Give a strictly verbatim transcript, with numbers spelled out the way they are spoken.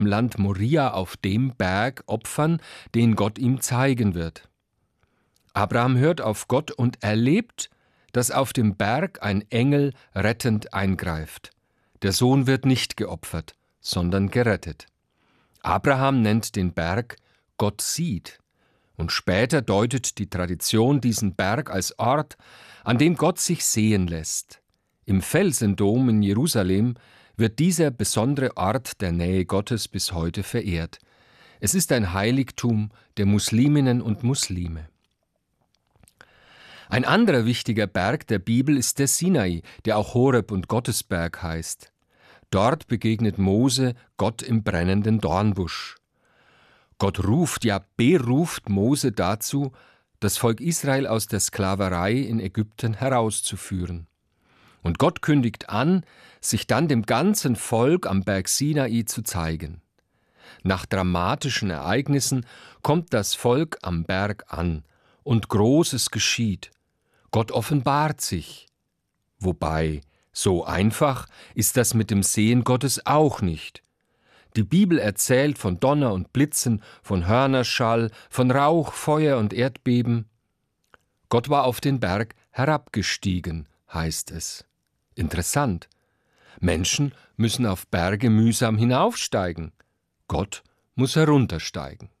im Land Moria auf dem Berg opfern, den Gott ihm zeigen wird. Abraham hört auf Gott und erlebt, dass auf dem Berg ein Engel rettend eingreift. Der Sohn wird nicht geopfert, sondern gerettet. Abraham nennt den Berg Gott sieht. Und später deutet die Tradition diesen Berg als Ort, an dem Gott sich sehen lässt. Im Felsendom in Jerusalem wird dieser besondere Ort der Nähe Gottes bis heute verehrt. Es ist ein Heiligtum der Musliminnen und Muslime. Ein anderer wichtiger Berg der Bibel ist der Sinai, der auch Horeb und Gottesberg heißt. Dort begegnet Mose Gott im brennenden Dornbusch. Gott ruft, ja beruft Mose dazu, das Volk Israel aus der Sklaverei in Ägypten herauszuführen. Und Gott kündigt an, sich dann dem ganzen Volk am Berg Sinai zu zeigen. Nach dramatischen Ereignissen kommt das Volk am Berg an und Großes geschieht. Gott offenbart sich. Wobei, so einfach ist das mit dem Sehen Gottes auch nicht. Die Bibel erzählt von Donner und Blitzen, von Hörnerschall, von Rauch, Feuer und Erdbeben. Gott war auf den Berg herabgestiegen, heißt es. Interessant. Menschen müssen auf Berge mühsam hinaufsteigen. Gott muss heruntersteigen.